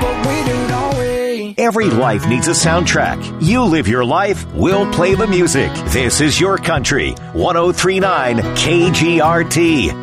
what we do, don't we? Every life needs a soundtrack. You live your life, we'll play the music. This is your country. 103.9 KGRT.